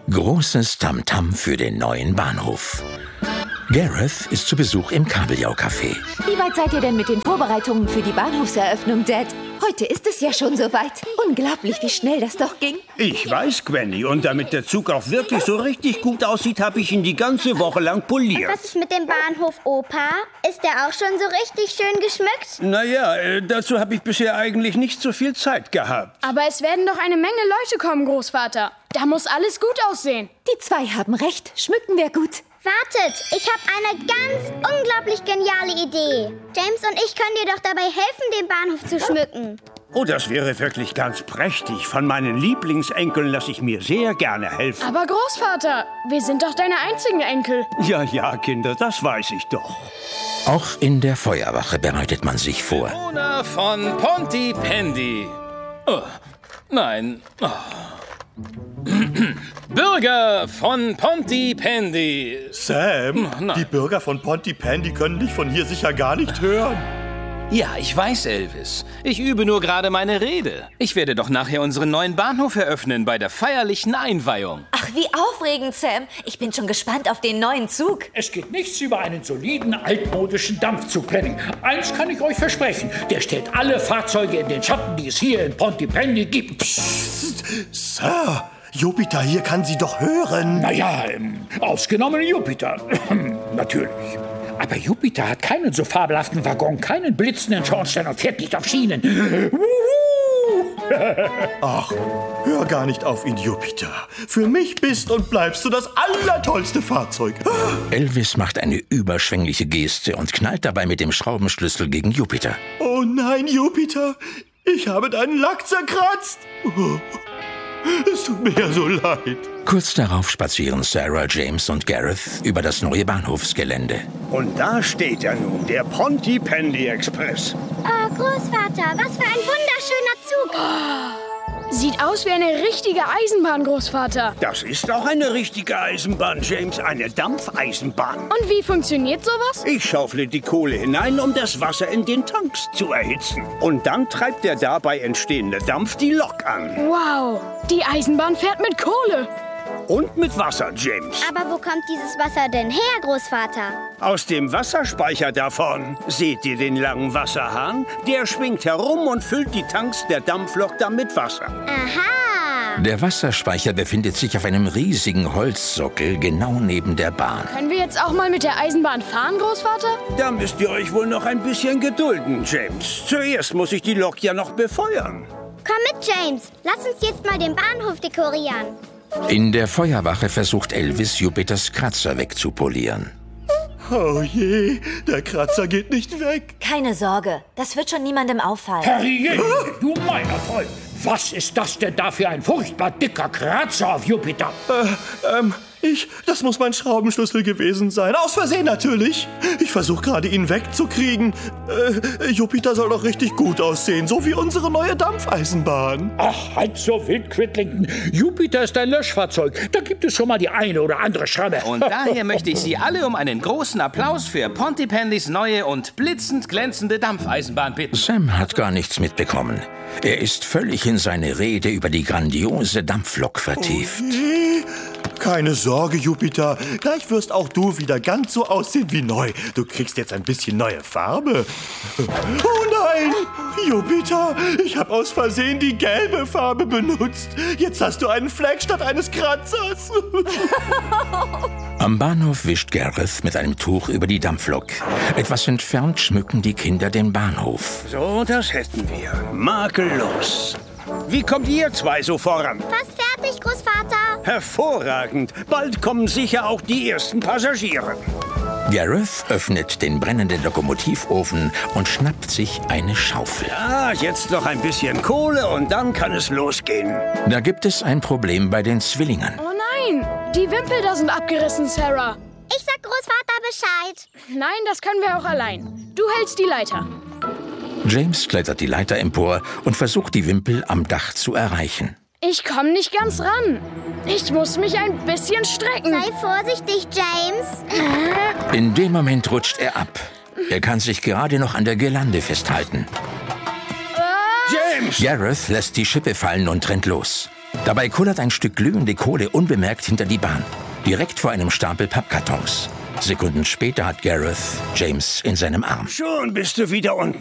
Großes Tamtam für den neuen Bahnhof. Gareth ist zu Besuch im Kabeljau-Café. Wie weit seid ihr denn mit den Vorbereitungen für die Bahnhofseröffnung, Dad? Heute ist es ja schon soweit. Unglaublich, wie schnell das doch ging. Ich weiß, Gwenny. Und damit der Zug auch wirklich so richtig gut aussieht, habe ich ihn die ganze Woche lang poliert. Was ist mit dem Bahnhof, Opa? Ist der auch schon so richtig schön geschmückt? Naja, dazu habe ich bisher eigentlich nicht so viel Zeit gehabt. Aber es werden doch eine Menge Leute kommen, Großvater. Da muss alles gut aussehen. Die zwei haben recht. Schmücken wir gut. Wartet, ich habe eine ganz unglaublich geniale Idee. James und ich können dir doch dabei helfen, den Bahnhof zu schmücken. Oh, das wäre wirklich ganz prächtig. Von meinen Lieblingsenkeln lasse ich mir sehr gerne helfen. Aber Großvater, wir sind doch deine einzigen Enkel. Ja, Kinder, das weiß ich doch. Auch in der Feuerwache bereitet man sich vor. Bewohner von Pontypandy. Oh, nein. Oh. Bürger von Pontypandy. Sam, Nein. die Bürger von Pontypandy können dich von hier sicher gar nicht hören. Ja, ich weiß, Elvis. Ich übe nur gerade meine Rede. Ich werde doch nachher unseren neuen Bahnhof eröffnen bei der feierlichen Einweihung. Ach, wie aufregend, Sam. Ich bin schon gespannt auf den neuen Zug. Es geht nichts über einen soliden, altmodischen Dampfzug, Penny. Eins kann ich euch versprechen. Der stellt alle Fahrzeuge in den Schatten, die es hier in Pontypandy gibt. Psst, Sir, Jupiter hier kann Sie doch hören. Naja, ausgenommen Jupiter. Natürlich. Aber Jupiter hat keinen so fabelhaften Waggon, keinen blitzenden Schornstein und fährt nicht auf Schienen. Ach, hör gar nicht auf ihn, Jupiter. Für mich bist und bleibst du das allertollste Fahrzeug. Elvis macht eine überschwängliche Geste und knallt dabei mit dem Schraubenschlüssel gegen Jupiter. Oh nein, Jupiter, ich habe deinen Lack zerkratzt. Es tut mir ja so leid. Kurz darauf spazieren Sarah, James und Gareth über das neue Bahnhofsgelände. Und da steht er nun, der Pontypandy Express. Oh, Großvater, was für ein wunderschöner Zug. Sieht aus wie eine richtige Eisenbahn, Großvater. Das ist auch eine richtige Eisenbahn, James, eine Dampfeisenbahn. Und wie funktioniert sowas? Ich schaufle die Kohle hinein, um das Wasser in den Tanks zu erhitzen. Und dann treibt der dabei entstehende Dampf die Lok an. Wow, die Eisenbahn fährt mit Kohle. Und mit Wasser, James. Aber wo kommt dieses Wasser denn her, Großvater? Aus dem Wasserspeicher davon. Seht ihr den langen Wasserhahn? Der schwingt herum und füllt die Tanks der Dampflok dann mit Wasser. Aha. Der Wasserspeicher befindet sich auf einem riesigen Holzsockel genau neben der Bahn. Können wir jetzt auch mal mit der Eisenbahn fahren, Großvater? Da müsst ihr euch wohl noch ein bisschen gedulden, James. Zuerst muss ich die Lok ja noch befeuern. Komm mit, James. Lass uns jetzt mal den Bahnhof dekorieren. In der Feuerwache versucht Elvis, Jupiters Kratzer wegzupolieren. Oh je, der Kratzer geht nicht weg. Keine Sorge, das wird schon niemandem auffallen. Herrje, du meiner Toll. Was ist das denn da für ein furchtbar dicker Kratzer auf Jupiter? Das muss mein Schraubenschlüssel gewesen sein. Aus Versehen natürlich. Ich versuche gerade, ihn wegzukriegen. Jupiter soll doch richtig gut aussehen, so wie unsere neue Dampfeisenbahn. Ach, halt so wild, Quitlington. Jupiter ist ein Löschfahrzeug. Da gibt es schon mal die eine oder andere Schramme. Und daher möchte ich Sie alle um einen großen Applaus für Pontypandys neue und blitzend glänzende Dampfeisenbahn bitten. Sam hat gar nichts mitbekommen. Er ist völlig in seine Rede über die grandiose Dampflok vertieft. Nee, keine Sorge, Jupiter. Gleich wirst auch du wieder ganz so aussehen wie neu. Du kriegst jetzt ein bisschen neue Farbe. Oh nein, Jupiter, ich habe aus Versehen die gelbe Farbe benutzt. Jetzt hast du einen Fleck statt eines Kratzers. Am Bahnhof wischt Gareth mit einem Tuch über die Dampflok. Etwas entfernt schmücken die Kinder den Bahnhof. So, das hätten wir. Makellos. Wie kommt ihr zwei so voran? Fast fertig, Großvater. Hervorragend. Bald kommen sicher auch die ersten Passagiere. Gareth öffnet den brennenden Lokomotivofen und schnappt sich eine Schaufel. Ja, jetzt noch ein bisschen Kohle und dann kann es losgehen. Da gibt es ein Problem bei den Zwillingen. Oh nein, die Wimpel da sind abgerissen, Sarah. Ich sag Großvater Bescheid. Nein, das können wir auch allein. Du hältst die Leiter. James klettert die Leiter empor und versucht, die Wimpel am Dach zu erreichen. Ich komme nicht ganz ran. Ich muss mich ein bisschen strecken. Sei vorsichtig, James. In dem Moment rutscht er ab. Er kann sich gerade noch an der Girlande festhalten. James! Gareth lässt die Schippe fallen und rennt los. Dabei kullert ein Stück glühende Kohle unbemerkt hinter die Bahn. Direkt vor einem Stapel Pappkartons. Sekunden später hat Gareth James in seinem Arm. Schon bist du wieder unten.